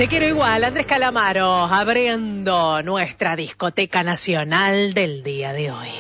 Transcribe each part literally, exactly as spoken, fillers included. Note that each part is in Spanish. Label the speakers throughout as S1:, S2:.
S1: Te quiero igual, Andrés Calamaro, abriendo nuestra discoteca nacional del día de hoy.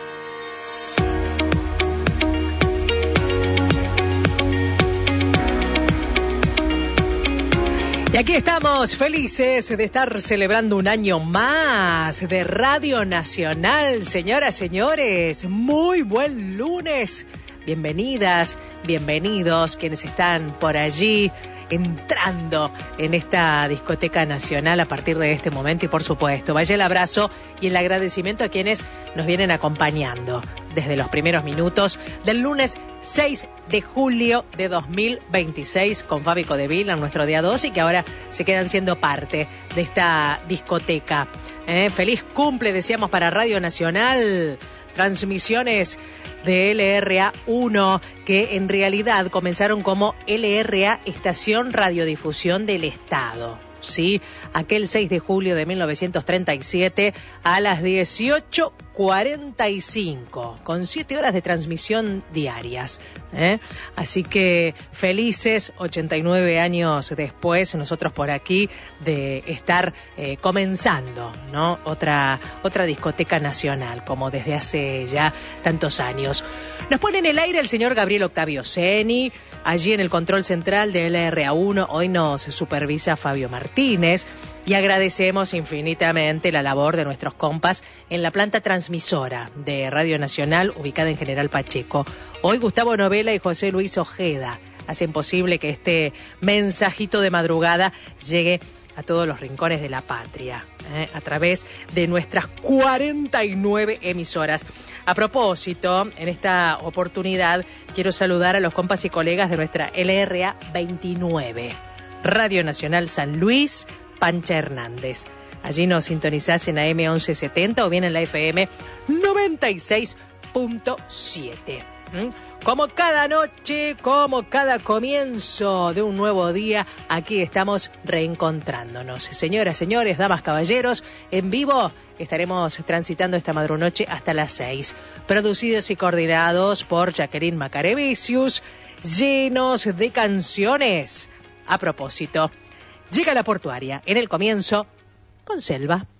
S1: Y aquí estamos, felices de estar celebrando un año más de Radio Nacional. Señoras, señores, muy buen lunes. Bienvenidas, bienvenidos quienes están por allí entrando en esta discoteca nacional a partir de este momento. Y por supuesto, vaya el abrazo y el agradecimiento a quienes nos vienen acompañando desde los primeros minutos del lunes seis de julio de dos mil veintiséis con Fabi Codevil en nuestro día dos y que ahora se quedan siendo parte de esta discoteca. ¿Eh? Feliz cumple, decíamos, para Radio Nacional. Transmisiones de L R A uno, que en realidad comenzaron como L R A Estación Radiodifusión del Estado, ¿sí? Aquel seis de julio de mil novecientos treinta y siete a las dieciocho cuarenta y cinco, con siete horas de transmisión diarias. ¿eh? Así que felices ochenta y nueve años después, nosotros por aquí, de estar eh, comenzando, ¿no? Otra, otra discoteca nacional, como desde hace ya tantos años. Nos pone en el aire el señor Gabriel Octavio Seni, allí en el control central de L R A uno, hoy nos supervisa Fabio Martínez. Y agradecemos infinitamente la labor de nuestros compas en la planta transmisora de Radio Nacional, ubicada en General Pacheco. Hoy Gustavo Novela y José Luis Ojeda hacen posible que este mensajito de madrugada llegue a todos los rincones de la patria, ¿eh? a través de nuestras cuarenta y nueve emisoras. A propósito, en esta oportunidad quiero saludar a los compas y colegas de nuestra L R A veintinueve, Radio Nacional San Luis, Pancha Hernández. Allí nos sintonizás en A M once setenta o bien en la F M noventa y seis punto siete. ¿Mm? Como cada noche, como cada comienzo de un nuevo día, aquí estamos reencontrándonos. Señoras, señores, damas, caballeros, en vivo estaremos transitando esta madrunoche hasta las seis. Producidos y coordinados por Jacqueline Macarevicius, llenos de canciones. A propósito, llega la portuaria en el comienzo con Selva.